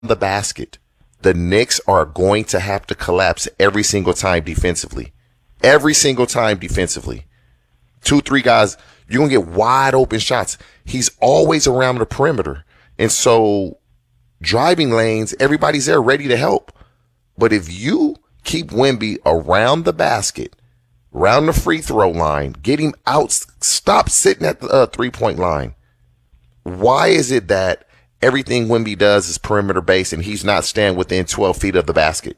the basket, the Knicks are going to have to collapse every single time defensively. Every single time defensively. 2-3 guys, you're going to get wide open shots. He's always around the perimeter. And so driving lanes, everybody's there ready to help. But if you keep Wemby around the basket, around the free throw line, get him out, stop sitting at the 3-point line. Why is it that everything Wemby does is perimeter based and he's not staying within 12 feet of the basket?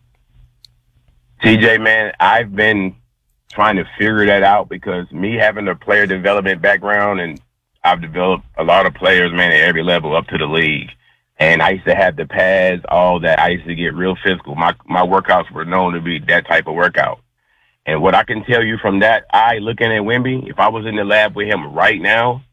TJ, man, I've been trying to figure that out because me having a player development background, and I've developed a lot of players, man, at every level up to the league. And I used to have the pads, all that. I used to get real physical. My workouts were known to be that type of workout. And what I can tell you from that, looking at Wemby, if I was in the lab with him right now,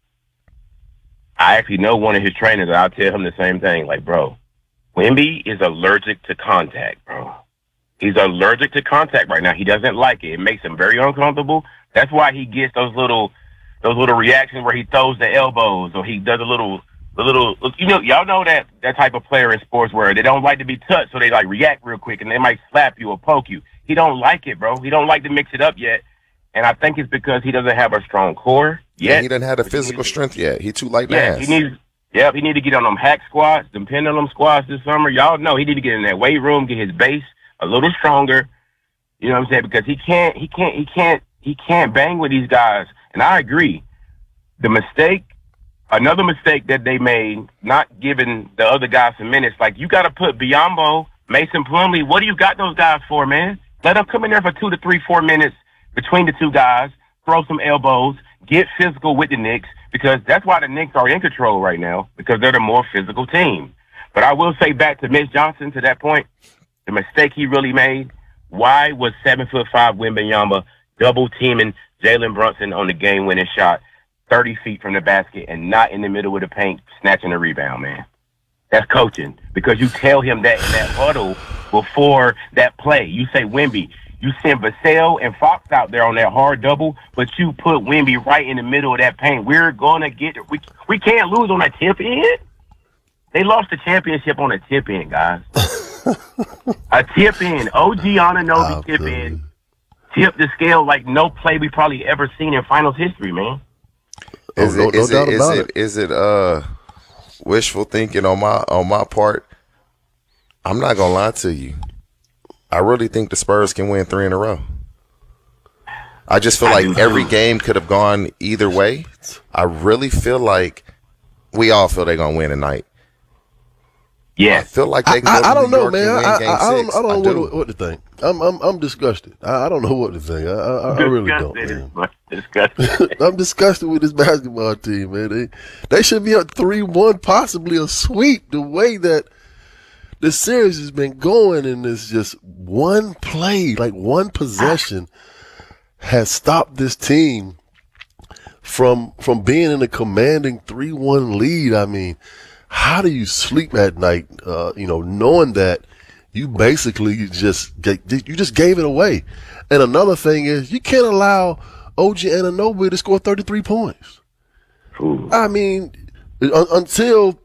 I actually know one of his trainers, and I'll tell him the same thing. Like, bro, Wemby is allergic to contact, bro. He's allergic to contact right now. He doesn't like it. It makes him very uncomfortable. That's why he gets those little reactions where he throws the elbows or he does a little, y'all know that type of player in sports where they don't like to be touched, so they like react real quick and they might slap you or poke you. He don't like it, bro. He don't like to mix it up yet. And I think it's because he doesn't have a strong core yet. Yeah, he doesn't have the physical strength yet. He too light mass. He need to get on them hack squats, them pendulum squats this summer. Y'all know he need to get in that weight room, get his base a little stronger. You know what I'm saying? Because he can't bang with these guys. And I agree. Another mistake that they made, not giving the other guys some minutes. Like, you got to put Biyombo, Mason Plumlee. What do you got those guys for, man? Let them come in there for 2 to 3, 4 minutes between the two guys, throw some elbows, get physical with the Knicks, because that's why the Knicks are in control right now, because they're the more physical team. But I will say back to Mitch Johnson, to that point, the mistake he really made, why was 7'5" Wembanyama double teaming Jalen Brunson on the game-winning shot 30 feet from the basket and not in the middle of the paint snatching a rebound, man? That's coaching, because you tell him that in that huddle before that play. You say, Wemby, you send Vassell and Fox out there on that hard double, but you put Wemby right in the middle of that paint. We're going to get it. We can't lose on a tip in. They lost the championship on a tip in, guys. A tip in. OG Anunoby tip in. Tip the scale like no play we probably ever seen in finals history, man. Is it wishful thinking on my part? I'm not gonna lie to you. I really think the Spurs can win 3 in a row. I just feel like every game could have gone either way. I really feel like we all feel they're gonna win tonight. Yeah, I feel like they can go I don't New know, York man. and win Game 6. I don't know what to think. I'm disgusted. I don't know what to think. I really don't, man. Disgusted. I'm disgusted with this basketball team, man. They should be up 3-1, possibly a sweep. The way that the series has been going, and it's just one play, like one possession, has stopped this team from being in a commanding 3-1 lead. I mean, how do you sleep at night, knowing that you basically just gave it away? And another thing is, you can't allow OG Anunoby to score 33 points. Ooh. I mean, until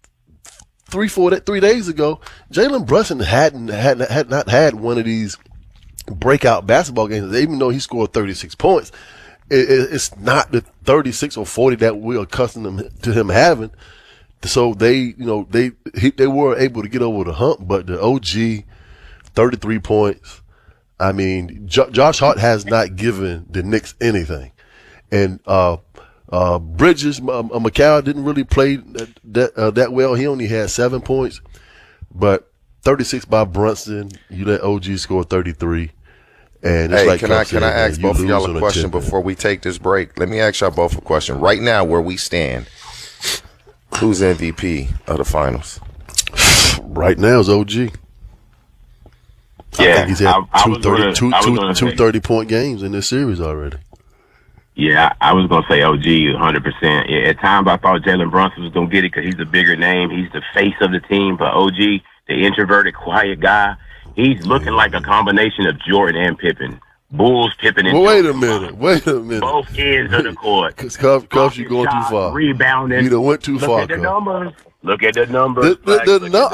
3 days ago, Jalen Brunson had not had one of these breakout basketball games. Even though he scored 36 points, it's not the 36 or 40 that we're accustomed to him having. So they were able to get over the hump, but the OG 33 points. I mean, Josh Hart has not given the Knicks anything, and Bridges, Macau didn't really play that well. He only had 7 points, but 36 by Brunson. You let OG score 33. And it's hey, can I ask both of y'all a question before we take this break? Let me ask y'all both a question. Right now, where we stand, who's MVP of the finals? Right now is OG. Yeah, I think he's had two 30-point games in this series already. Yeah, I was going to say OG 100%. At times I thought Jalen Brunson was going to get it because he's a bigger name. He's the face of the team. But OG, the introverted, quiet guy, he's looking like a combination of Jordan and Pippen. Bulls, Pippen, and wait a minute. Both ends of the court. Cuffs, you're going too far. Rebounding. You done went too far, Look at the numbers. Look at the numbers. No,